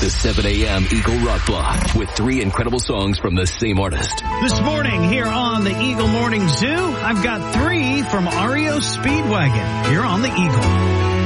The 7 a.m. Eagle Rock Block with 3 incredible songs from the same artist. This morning here on the Eagle Morning Zoo, I've got 3 from REO Speedwagon. You're on the Eagle.